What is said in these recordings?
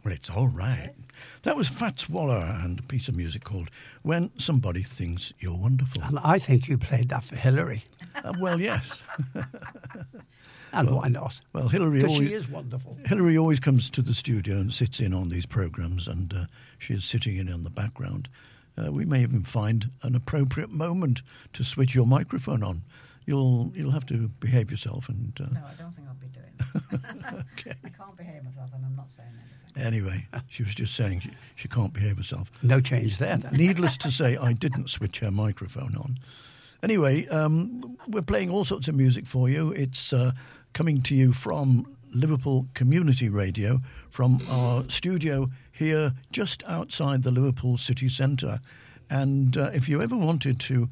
Well, it's all right. That was Fats Waller and a piece of music called When Somebody Thinks You're Wonderful. And I think you played that for Hillary. Well, yes. And why not? Well, Hillary Because she is wonderful. Hillary always comes to the studio and sits in on these programmes, and she is sitting in the background. We may even find an appropriate moment to switch your microphone on. You'll have to behave yourself. And no, I don't think I'll be doing that. Okay. I can't behave myself, and I'm not saying anything. Anyway, she was just saying she can't behave herself. No change there, then. Needless to say, I didn't switch her microphone on. Anyway, we're playing all sorts of music for you. It's coming to you from Liverpool Community Radio, from our studio here just outside the Liverpool city centre. And if you ever wanted to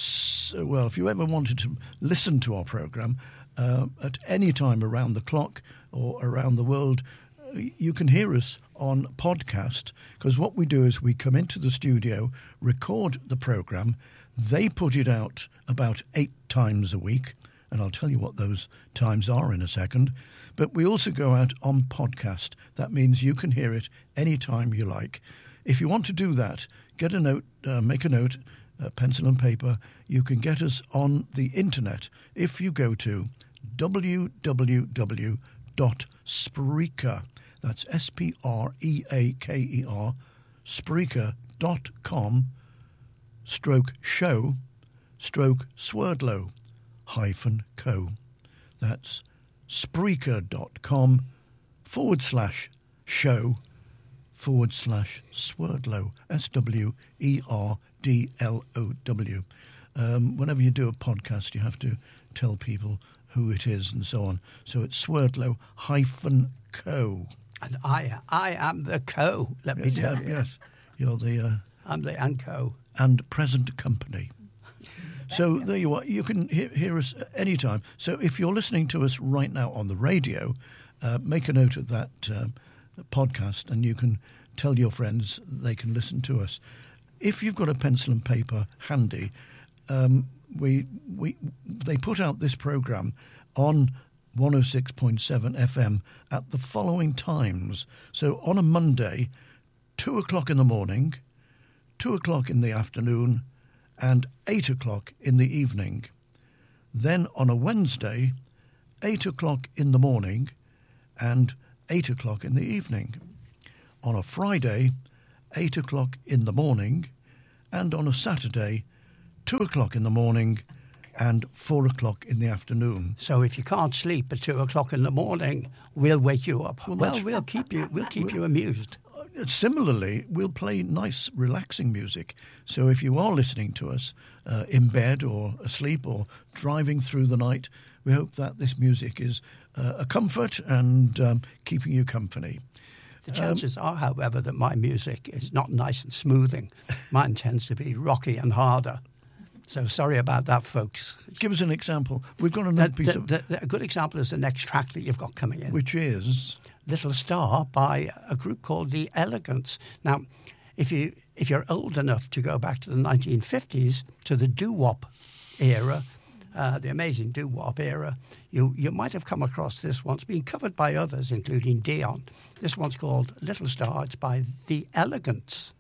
listen to our programme at any time around the clock or around the world, you can hear us on podcast, because what we do is we come into the studio, record the programme, they put it out about 8 times a week, and I'll tell you what those times are in a second, but we also go out on podcast. That means you can hear it anytime you like. If you want to do that, get a note, make a note, pencil and paper. You can get us on the internet if you go to www.Spreaker. That's Spreaker, Spreaker.com/show/Swerdlow-co. That's Spreaker.com/show/Swerdlow, SWERDLOW. Whenever you do a podcast, you have to tell people who it is and so on. So it's Swerdlow-co. And I am the co, let me tell you. Yes, you're the... I'm the and co. And present company. So there you are. You can hear us anytime. So if you're listening to us right now on the radio, make a note of that podcast, and you can tell your friends they can listen to us. If you've got a pencil and paper handy, they put out this programme on 106.7 FM at the following times. So on a Monday, 2 o'clock in the morning, 2 o'clock in the afternoon, and 8 o'clock in the evening. Then on a Wednesday, 8 o'clock in the morning and 8 o'clock in the evening. On a Friday, 8 o'clock in the morning, and on a Saturday, 2 o'clock in the morning and 4 o'clock in the afternoon. So if you can't sleep at 2 o'clock in the morning, we'll wake you up. Well, we'll keep you amused. Similarly, we'll play nice, relaxing music. So if you are listening to us in bed or asleep or driving through the night, we hope that this music is a comfort and keeping you company. The chances are, however, that my music is not nice and smoothing. Mine tends to be rocky and harder. So sorry about that, folks. Give us an example. We've got another piece of... A good example is the next track that you've got coming in. Which is? Little Star by a group called The Elegants. Now, if you're old enough to go back to the 1950s, to the doo-wop era, the amazing doo-wop era, you might have come across this one. It's been covered by others, including Dion. This one's called Little Star. It's by The Elegants.